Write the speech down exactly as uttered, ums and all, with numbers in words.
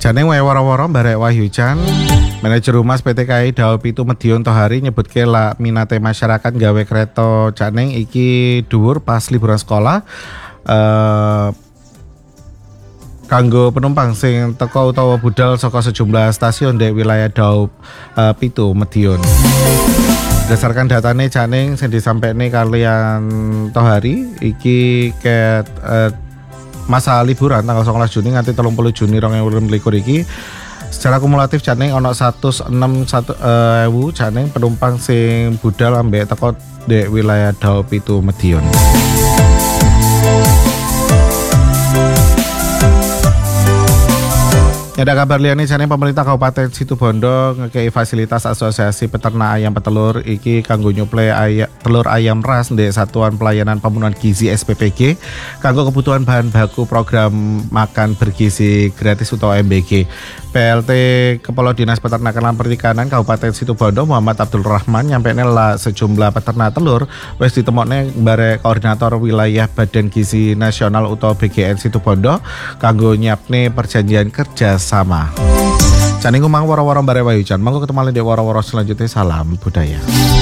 Jane wae woro-woro barek Wahyujan, manajer Humas P T K I Daop Pitu Medion Tohari nyebutke la minate masyarakat gawe kereta Caneng iki dhuwur pas liburan sekolah. Eh kanggo penumpang sing teko utawa budal saka sejumlah stasiun di wilayah Daop uh, Pitu Medion. Berdasarkan datane Caneng sing disampaikne kalian Tohari iki ket uh, masa liburan tanggal sembilan belas Juni nganti tiga puluh Juni dua ribu dua puluh dua iki secara kumulatif Caneng ono seratus enam ribu Caneng penumpang sing budal ambek teko di wilayah Daop Pitu Medion. Ada kabar liane Caneng pemerintah Kabupaten Situbondo ngekei fasilitas asosiasi peternak ayam petelur iki kanggo nyuplai ayam, telur ayam ras di Satuan Pelayanan Pemenuhan Gizi S P P G kanggo kebutuhan bahan baku program makan bergizi gratis atau M B G. P L T Kepala Dinas Peternakan lan Perikanan Kabupaten Situbondo Muhammad Abdul Rahman nyampene lah sejumlah peternak telur wis ditemokne bare koordinator wilayah Badan Gizi Nasional utawa B G N Situbondo kanggo nyiapne perjanjian kerja sama. Caneng ngomong waro-waro bare Wahyujan. Monggo ketemu di waro-waro selanjutnya. Salam budaya.